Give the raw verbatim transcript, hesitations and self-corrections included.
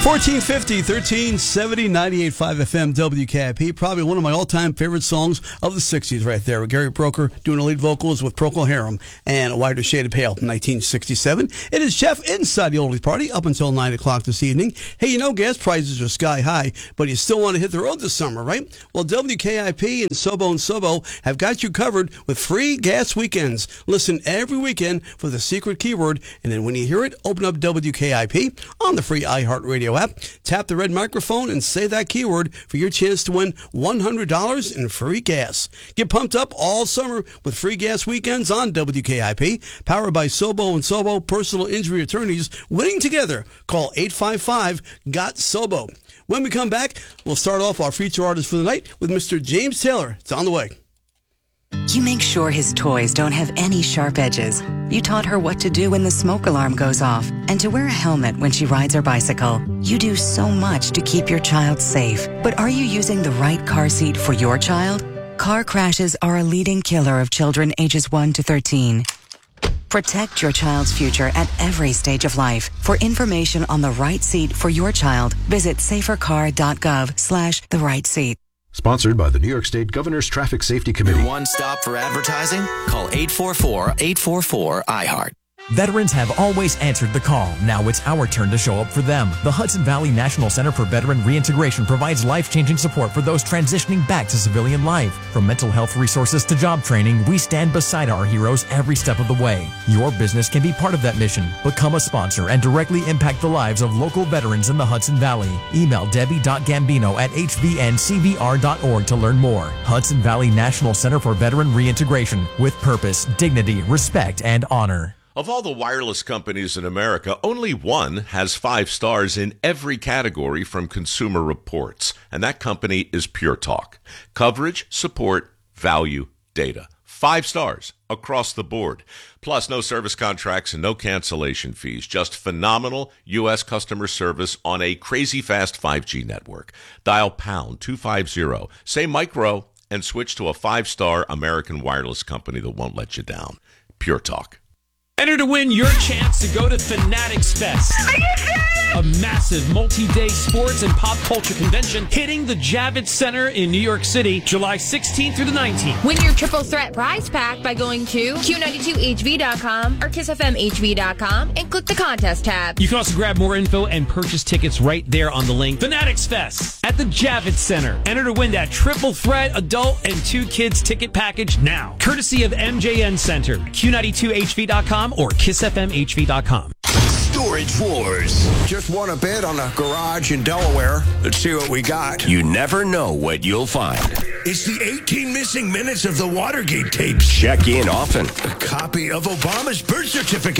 fourteen fifty, thirteen seventy, ninety-eight point five F M, W K I P. Probably one of my all-time favorite songs of the sixties right there. With Gary Broker doing the lead vocals with Procol Harum and A Wider Shade of Pale from nineteen sixty-seven. It is Jeff inside the Oldies Party up until nine o'clock this evening. Hey, you know gas prices are sky high, but you still want to hit the road this summer, right? Well, W K I P and Sobo and Sobo have got you covered with free gas weekends. Listen every weekend for the secret keyword, and then when you hear it, open up W K I P on the free iHeartRadio app, tap the red microphone, and say that keyword for your chance to win one hundred dollars in free gas. Get pumped up all summer with free gas weekends on W K I P, powered by Sobo and Sobo Personal Injury Attorneys, winning together. Call eight five five, G O T, S O B O. When we come back, we'll start off our feature artist for the night with Mister James Taylor. It's on the way. You make sure his toys don't have any sharp edges. You taught her what to do when the smoke alarm goes off and to wear a helmet when she rides her bicycle. You do so much to keep your child safe. But are you using the right car seat for your child? Car crashes are a leading killer of children ages one to thirteen. Protect your child's future at every stage of life. For information on the right seat for your child, visit safercar.gov slash the right seat. Sponsored by the New York State Governor's Traffic Safety Committee. Your one stop for advertising? Call eight four four, eight four four, I heart. Veterans have always answered the call. Now it's our turn to show up for them. The Hudson Valley National Center for Veteran Reintegration provides life-changing support for those transitioning back to civilian life. From mental health resources to job training, we stand beside our heroes every step of the way. Your business can be part of that mission. Become a sponsor and directly impact the lives of local veterans in the Hudson Valley. Email debbie dot gambino at h v n c v r dot org to learn more. Hudson Valley National Center for Veteran Reintegration. With purpose, dignity, respect, and honor. Of all the wireless companies in America, only one has five stars in every category from Consumer Reports, and that company is Pure Talk. Coverage, support, value, data. Five stars across the board. Plus, no service contracts and no cancellation fees. Just phenomenal U S customer service on a crazy fast five G network. Dial pound two fifty, say micro, and switch to a five-star American wireless company that won't let you down. Pure Talk. Enter to win your chance to go to Fanatics Fest. Are you serious? A massive multi-day sports and pop culture convention hitting the Javits Center in New York City, July sixteenth through the nineteenth. Win your triple threat prize pack by going to Q ninety-two H V dot com or kiss f m h v dot com and click the contest tab. You can also grab more info and purchase tickets right there on the link. Fanatics Fest at the Javits Center. Enter to win that triple threat adult and two kids ticket package now. Courtesy of M J N Center, Q ninety-two H V dot com or kiss f m h v dot com. Storage Wars. Just won a bid on a garage in Delaware. Let's see what we got. You never know what you'll find. It's the eighteen missing minutes of the Watergate tapes. Check in often. A copy of Obama's birth certificate.